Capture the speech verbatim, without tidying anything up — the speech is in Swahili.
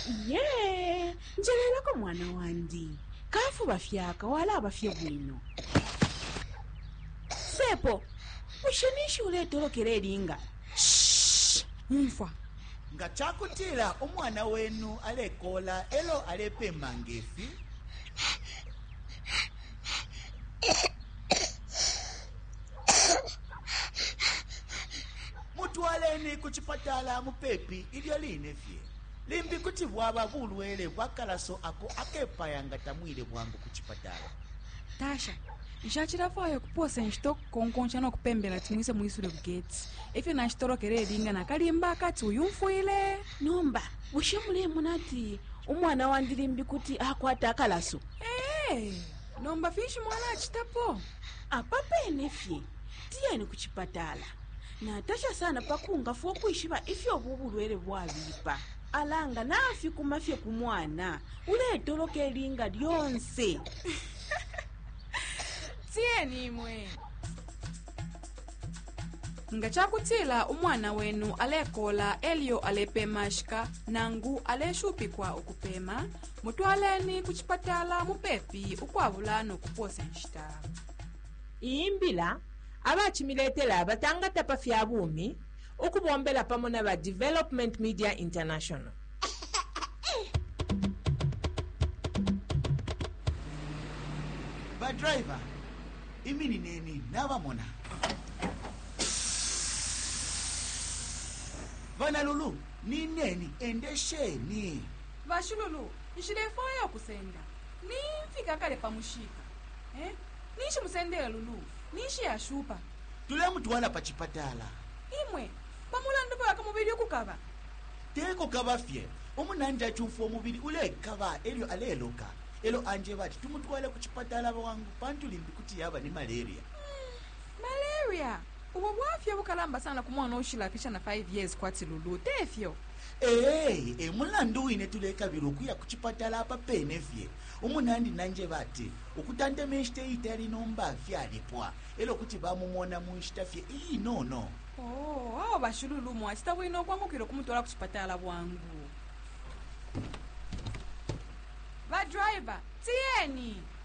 Ye, njelela ko mwana wandi. Kafu bafyaka wala abafye bwino. Sepo, ushanishi ule tolokere eringa. Shh, mumfa. Nga chakutila omwana wenu alekola elo alepe mangefi. Mutwaleni kuchipatala mupepi ilyo linefye. Limbi kuti bwaba bulwele bwakalaso ako akepayanga tamwile bwangu kuchipatala. Tasha, nxachirafayo kuposa nxitoko konkonxa no kupembela timwise muisule kugeti. Ifyo na nxitorokere eringa na kalimba kati uyumfuile. Nomba, ushemule munati umwana wandi limbi kuti akwata akalaso. Eh, nomba fishi mwana achitapo. Apape nefye, tiyeni kuchipatala. Na Tasha sana pakunga fo kuishiba ifyo bubulwele bwabipa. Alanga nafi kumafye kumwana ule toloke linga lyonse. Tieni imwe. Nga chakutila umwana wenu alekola elio alepe mashika nangu aleshupikwa ukupema mutwaleni kuchipatala mupepi ukwavula nokuposa nshita. Iimbila abachimiletela batangata pafya bumi ukubombela pamona ba Development Media International. Ba driver, imini neni naba mona. Vana Lulu, ni neni endesheni. Vashululu, nshilefaya kusenda. Nimfika kale pamushika. Eh? Nishi musendela Lulu. Nishi yashupa. Tule mutwala pachipatala. Imwe, pamula ndopo waka mubili ukukaba. Teko kabafye, omunanja chufu omubili ule kaba elio aleloka. Elo anje bati tumutwala kuchipatala wangu pantu limbi kuti yaba ni malaria. Mm, malaria? Ubo bwafya bukalamba sana kumwana ushila kisha na five years kwati Lulu. Tefyo. Hey, e mulandu ine tuleka birukuya kuchipatala apa penefye. Umunandi nanje bati ukutande meshte itali nomba fyalipwa. Elo kuti bamumona munshitafye ii no no. Oh, hao bashululu mwa sita wino kwangu kilo kumutola kuchipatala bwangu. Va driver, tieni.